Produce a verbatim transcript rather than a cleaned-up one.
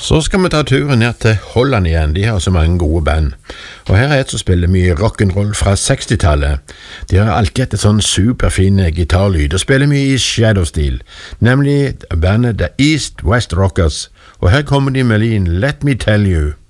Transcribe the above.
Så skal vi ta turen ned til Holland igjen, de har så mange gode band. Og her er et som spiller mye rock'n'roll fra sekstitallet. De har alltid et sånn superfine gitarlyd og spiller mye i Shadow-stil, nemlig bandet The East West Rockers. Og her kommer de med lin Let Me Tell You.